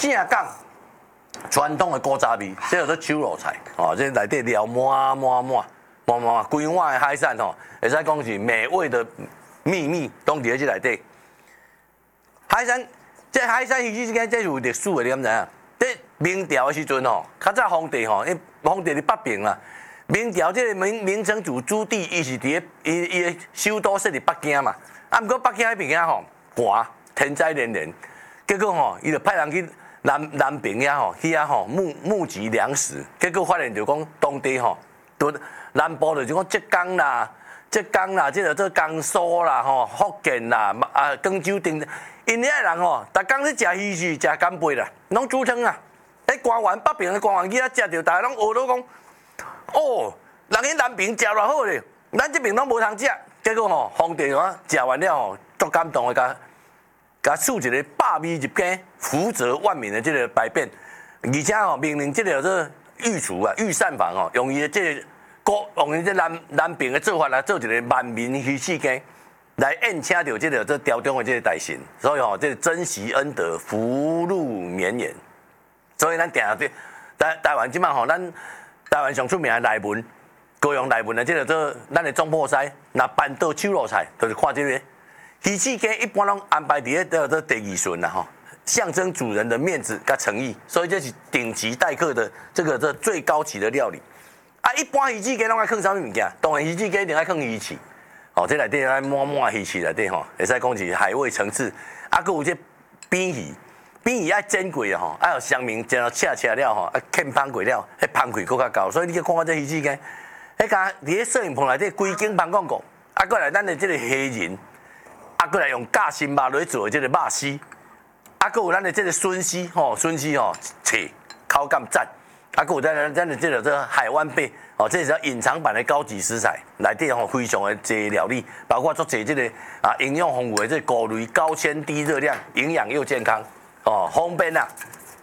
正港传统的古早味，这叫做手螺菜，哦，这内底料满，规碗的海产吼，会使讲是美味的秘密，拢伫咧这内底。海产，这海产鱼之间这是有历史的，你敢知影？这明朝的时阵吼，较早皇帝吼，因皇帝伫北平啦。明朝这个明成祖朱棣，伊是伫伊的首都设伫北京嘛。啊，毋过北京迄边吼寒，天灾连连，结果吼，伊就派人去南平遐吼，去遐吼募集粮食，结果发现就讲当地吼，都南部就是讲浙江啦，这个做江苏啦吼，福建啦，广州等，因遐人吼，逐工咧食鱼翅、食干贝啦，拢煮汤啊。迄官员北平的官员去遐食着，大家拢学到讲，哦，人去南平食偌好咧，咱这边拢无通食。结果吼，皇帝啊食完了吼，足感动的甲赐一个百味入京、福泽万民的这个百变，而且吼命令这个做御厨啊、御膳房吼，用伊的这个用伊这南平的做法来做一个万民鱼翅羹，来宴请到这个做朝中的这个大臣，所以吼这个珍惜恩德、福禄绵延。所以咱定对台湾即摆吼，咱台湾上出名的内文。高雄内文的这个做咱的总铺师，那办到手螺菜，就是看这个鱼翅羹，一般拢安排伫咧这第二顺啦吼，象征主人的面子甲诚意，所以这是顶级待客的这最高级的料理。啊，一般鱼翅羹拢爱放啥物物件？当然鱼翅羹一定爱放鱼翅，哦，这内底爱满鱼翅内底吼，会使讲是海味层次。啊，佮有这扁鱼爱煎过啊吼，爱有香明煎到赤了吼，啊欠芳过了，迄芳气更较高，所以你去看看这鱼翅羹。迄家伫咧摄影棚内底规景放广告，啊，过来咱的这个虾仁，啊，过来用假新肉来做的这个肉丝，啊，搁有咱的这个笋丝吼，脆，口感赞，啊，搁有咱的这个海湾贝，哦，这是隐藏版的高级食材，内底吼非常的侪料理，包括做侪这个营养丰富的这菇类，高纤低热量，营养又健康，哦，方便啊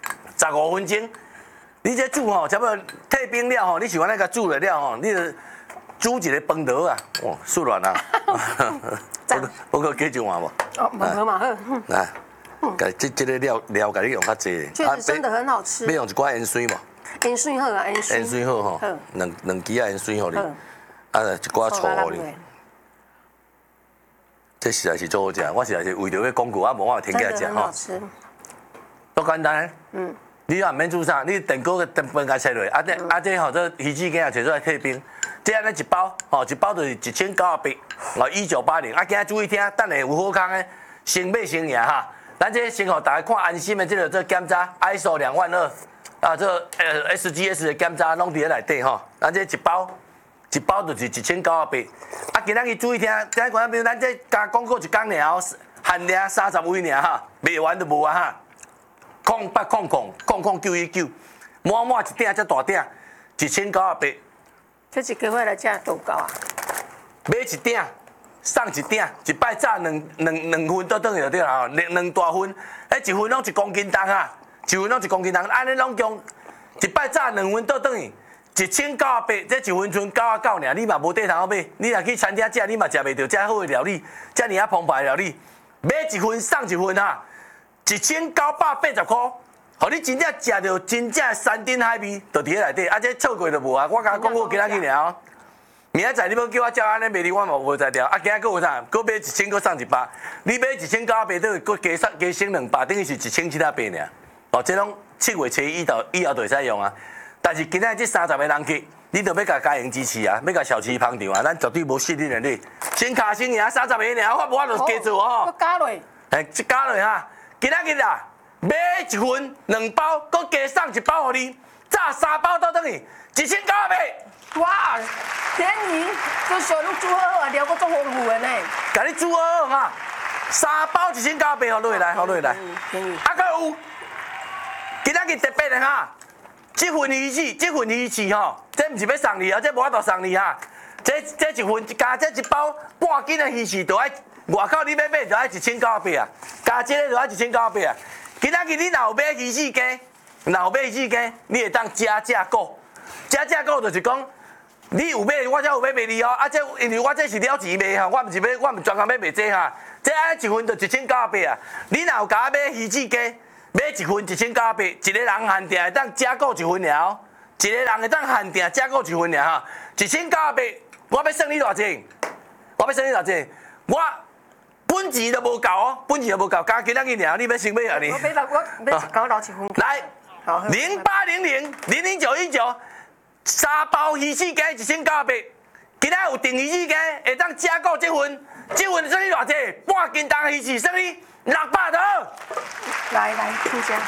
，15分钟。你这煮吼，差不多退冰了吼，你喜欢那个煮了了吼，你就煮一个饭盒啊，哇，酥软啊！我可加一碗无？ 哦，蛮好嘛好。 来，这个料给你用较济。 确实真的很好吃。 要用一寡盐水无？ 盐水好啊， 盐水好吼，两支盐水互你，啊，一寡醋互你。这实在是最好食，我实在是为着要广告，无法停起来食吼。多简单。你也毋免煮啥，你电锅电饭甲切落，这吼这鱼翅羹也摕出来退冰，这安尼一包，吼一包就是1980，哦1980，啊，今仔注意听，等下有好康的，先买先赢哈。咱这先互大家看安心的这检查 ，ISO 22000，啊这SGS 的检查拢伫咧内底吼。咱这一包就是1980，啊，今仔日注意听，今仔观众朋友，咱这加广告一工尔，限量30位尔哈，卖完就无啊哈。08009999，满一鼎才大鼎，1980。 这一个月来吃多高啊？ 买一鼎，送一鼎，一摆炸两份倒转去就对啦吼，两大份，一份拢1公斤重啊，一份拢1公斤重，安尼拢共一摆炸2份倒转去，1980，这一份剩99尔，你嘛无地通买，你若去餐厅食，你嘛食袂到遮好的料理，遮尔啊澎湃的料理，买一份送一份啊。1980块，互你真正食到真正的山珍海味，就伫咧内底。啊，这错过就无啊！我甲讲过今仔日尔，明仔载你要叫我照安尼卖你，我嘛无才调。啊，今仔佫有啥？佫买1000，佫送100。你买1980，等于佫加升200，等于是1780尔。哦，这拢7月初以后就会使用啊。但是今仔这30个人客，你就要甲家营支持啊，要甲小吃捧场啊，咱绝对无失你的你。先卡先赢30个尔，我无法度加做吼。 佫加落。 这加落哈。今仔日啊，买一份2包，佮加送1包互你，炸3包倒转去，1980。 哇，便宜，佮小你煮好啊，料佮足丰富的呢。 甲你煮好哈，3包1980，互落来，互落来。 便宜。 啊，佮有，今仔日特别的哈，这份鱼翅吼，这毋是要送你啊，这无法度送你哈。这一份加这一包半斤的鱼翅，就爱。外口你要买就爱1980啊，加这个就爱1980啊。今仔日你若有买鱼翅羹，你会当加价购。加价购就是讲，你有买，我才有买卖你哦。啊，这因为我这是了钱卖哈，我毋专工要卖这哈。这一份就1980啊。你若有甲我买鱼翅羹， 买1份1900，一个人限定会当加购1份尔哦，一个人会当限定加购1份尔哈，1900，我要算你偌济？我要算你偌济？我本钱都无够哦，本钱都无够，加今仔日尔，你要先买啊你？ 我买9留1份。 来，0800000919，3包鱼翅鸡1900，今仔有订鱼翅鸡，会当加购1份，1份算你偌济？半斤重鱼翅算你600多。 来，请先。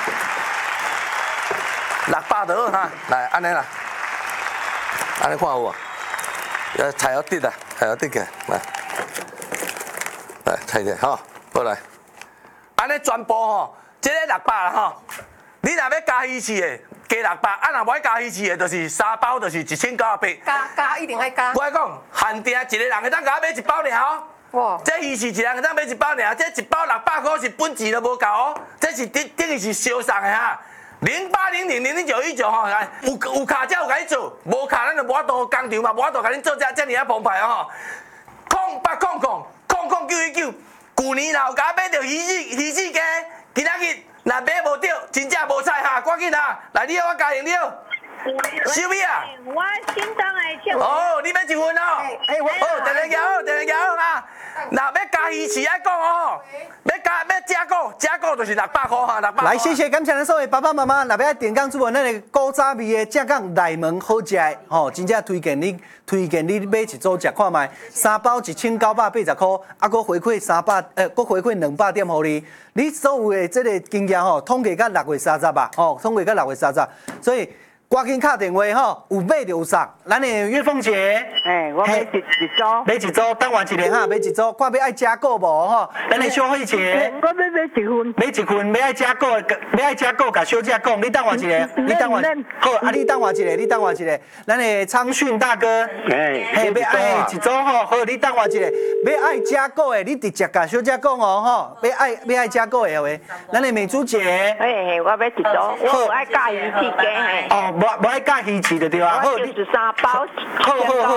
600多哈，来安尼啦，安尼看有无？菜要滴啦，菜要滴起来，来菜者吼，过来，安尼全部吼，这个600啦吼，你若要加鱼翅的，加600，若无爱加鱼翅的，就是3包，就是1900。 加一定爱加。 我讲限定一个人会当甲我买1包尔哦。哇！这鱼翅一人会当买1包尔，这1包600块是本钱都无够哦，这是等于是烧送的哈。0800000919吼，有卡才有甲你做，无卡咱就无法度工厂嘛，无法度甲恁做遮尔啊澎湃哦吼。08000099，去年若有甲买着鱼翅鸡，今仔日若买无着，真正无菜哈，赶紧啊！来，你我加赢了。收米啊！ 我心当来唱。 哦，你要1份哦。哦，定定好啊！若要加鱼翅爱讲哦，要加购就是600块哈，600。 来，谢谢感谢咱所有爸爸妈妈，若要电工主文咱个古早味的正港内门好食的，吼，真正推荐你买一组食看卖，3包1980块，啊，佫回馈佫回馈200点互你。你所有的这个经验吼，统计到6月30吧，吼，统计到6月30，所以。赶紧打电话吼，有买就有送。咱的月凤姐， 我买一组， 买一组，等我一下哈，买一组，看要爱加购无吼？咱的消费者， 我要买1份， 买1份，要爱加购，甲小姐讲，你等我一下，你等我，好，啊，你等我一下，咱的昌训大哥，嘿，要爱一组吼，好，你等我一下，要爱加购的，你直接甲小姐讲哦吼，要爱加购的话，咱的美珠姐， 我买一组，我有爱加鱼翅鸡嘿。 哦。无爱加鱼翅就对啊， 好，就是3包。 好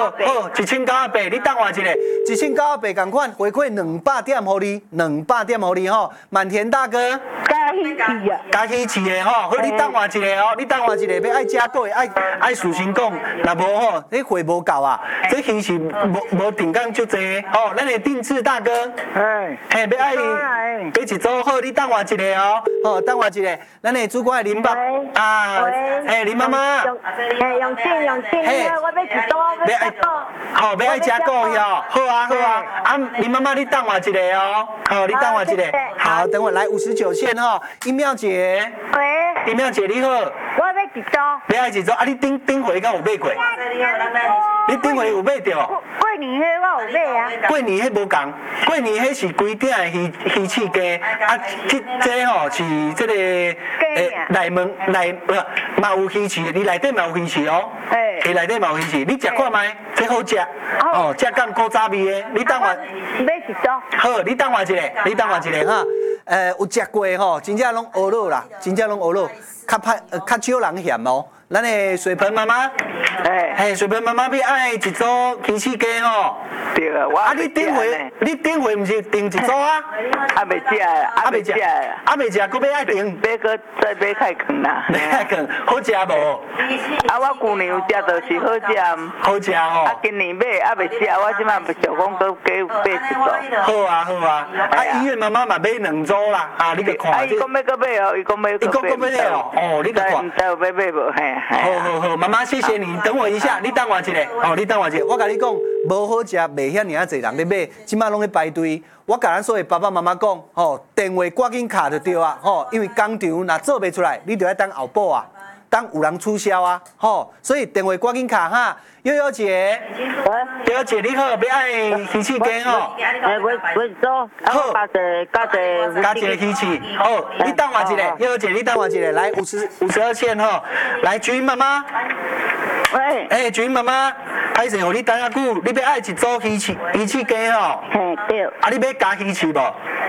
，1980，你等我一下，1980同款回馈200点互你，200点互你吼。满田大哥， 加鱼翅啊， 加鱼翅的吼，好，你等我一下哦，要爱加购的，爱事先讲，若无吼，你货无够啊，这鱼翅无定岗就济，吼，咱的定制大哥，嘿，要爱买一组，好，你等我一下哦，好，等我一下，咱的主管林爸啊，嘿，林妈妈。 用钱，我要一组， 好，要爱加购哟，好啊，啊，林妈妈你等我一下哦，好，你等我一下，好，等我来59线哈，一妙姐， 喂， 一妙姐你好， 我要一组， 要爱一组，啊，你顶回敢有买过？你顶回有买着？ 过年迄我有买啊。 过年迄无共，过年迄是规鼎的鱼翅鸡，啊，这吼是这个内门嘛有鱼翅，你内底嘛有鱼翅哦，伊内底嘛有鱼翅，你食看卖，这好食，哦，食敢古早味的，你等我。 买一组。 好，你等我一下哈，有食过吼，真正拢学落啦，较少人嫌哦。咱的水盆妈妈，水盆妈妈要爱一组鱼翅鸡吼。 对啊，我你顶回毋是订一组啊？ 未食啊，未食， 佫要爱订， 买个再买太贵啦。 买太贵，好食无？ 我旧年有食就是好食。 好食吼。 今年买未食，我即摆想讲佫加买一组。 好啊。医院妈妈嘛买2组啦，你著看。 伊讲要佫买哦，伊讲要买哦。哦，你著看。 唔知有要买无嘿。 好，妈妈谢谢你，等我一下，你等我一下，你等我一下，我甲你讲，无好食，袂遐尔济人咧买，即摆拢咧排队。我甲咱所有爸爸妈妈讲，电话赶紧卡就对啊，因为工厂若做袂出来，你就要等后补啊，等有人促销啊，所以电话赶紧卡哈。悠悠姐，你好，要爱鱼翅鸡吼？ 我做，好， 加一个鱼翅，好，你等我一下，悠悠姐，你等我一下，来52线吼，来菊英妈妈， 喂， 菊英妈妈，歹势，互你等下久，你要爱一组鱼翅鸡吼？ 对。 你要加鱼翅无？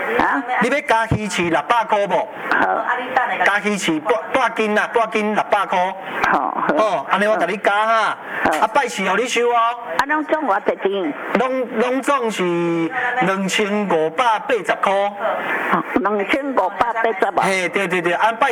啊， 你要加鱼翅600块无？ 好， 加鱼翅半斤啦，半斤600块。 好，好， 哦，安尼我甲你加哈。啊，拜四互你收哦。 啊，拢总偌侪钱？ 拢总是2580块。 2580啊？ 嘿，对，按拜